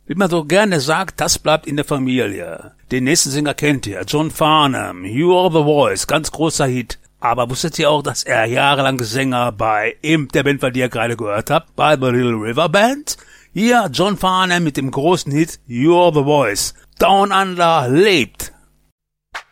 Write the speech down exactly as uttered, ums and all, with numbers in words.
Wie man so gerne sagt, das bleibt in der Familie. Den nächsten Sänger kennt ihr, John Farnham, You Are the Voice, ganz großer Hit. Aber wusstet ihr auch, dass er jahrelang Sänger bei eben der Band, die ihr gerade gehört habt, bei The Little River Band? Hier John Farnham mit dem großen Hit You Are the Voice. Down Under lebt.